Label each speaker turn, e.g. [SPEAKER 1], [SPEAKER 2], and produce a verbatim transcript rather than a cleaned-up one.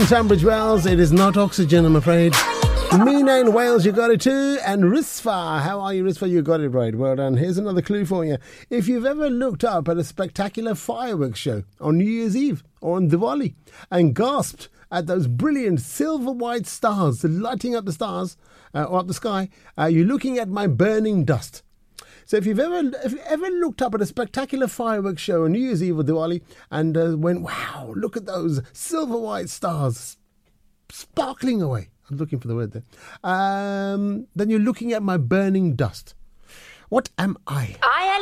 [SPEAKER 1] Tunbridge Wells, it is not oxygen, I'm afraid. Mina in Wales, you got it too. And Risfa, how are you, Risfa? You got it right. Well done. Here's another clue for you. If you've ever looked up at a spectacular fireworks show on New Year's Eve or on Diwali and gasped at those brilliant silver white stars lighting up the stars uh, or up the sky, uh, you're looking at my burning dust. So if you've ever if you've ever looked up at a spectacular fireworks show on New Year's Eve or Diwali and uh, went, wow, look at those silver white stars sparkling away. I'm looking for the word there. Um, then you're looking at my burning dust. What am I?
[SPEAKER 2] I